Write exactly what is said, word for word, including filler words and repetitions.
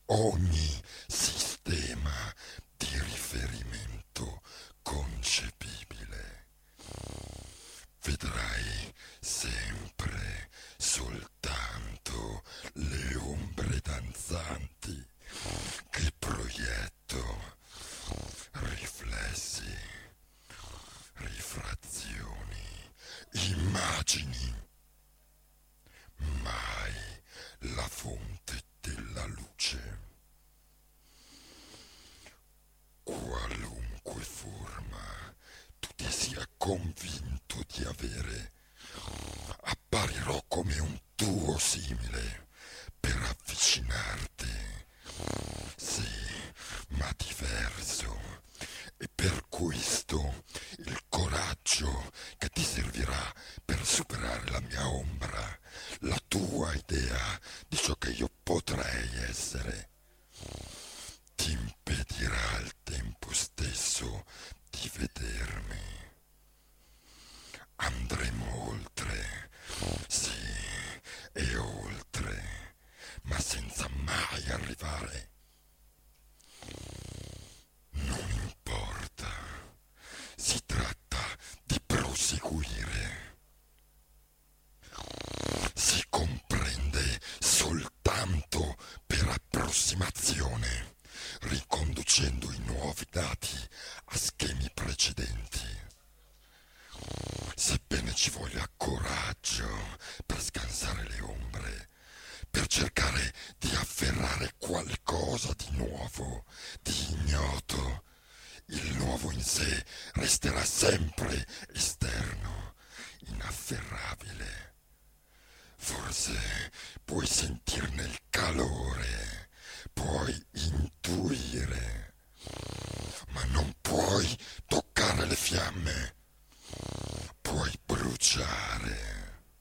ogni sistema di riferimento concepibile. Vedrai sempre soltanto le ombre danzanti che proietto, riflessi, rifrazioni, immagini, mai la fonte della luce. Qualunque forma tu ti sia convinto di avere, apparirò come un tuo simile per avvicinarti, sì, ma diverso, e per questo il coraggio che ti servirà per superare la mia ombra, la tua idea di ciò che io potrei essere, ti impedirà al tempo stesso di vedermi. Andremo oltre, sì, e oltre, ma senza mai arrivare. Non importa, si tratta di proseguire. Si comprende soltanto per approssimazione, riconducendo i nuovi dati a schemi precedenti. Sebbene ci voglia coraggio per scansare le ombre, per cercare di afferrare qualcosa di nuovo, di ignoto, il nuovo in sé resterà sempre esterno, inafferrabile. Forse puoi sentirne il calore, puoi intuire, ma non puoi toccare le fiamme, puoi bruciare.